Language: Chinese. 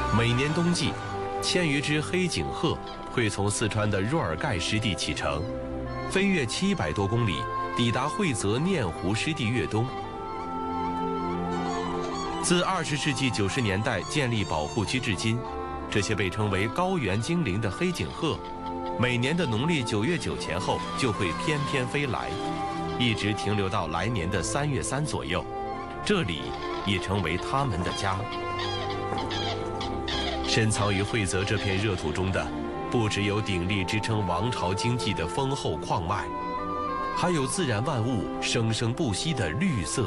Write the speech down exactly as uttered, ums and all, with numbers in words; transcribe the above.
每年冬季，千余只黑颈鹤会从四川的若尔盖湿地启程，飞越七百多公里，抵达惠泽念湖湿地越冬。自二十世纪九十年代建立保护区至今，这些被称为高原精灵的黑颈鹤，每年的农历九月九前后就会翩翩飞来，一直停留到来年的三月三左右，这里也成为它们的家。深藏于惠泽这片热土中的，不只有鼎力支撑王朝经济的丰厚矿脉，还有自然万物生生不息的绿色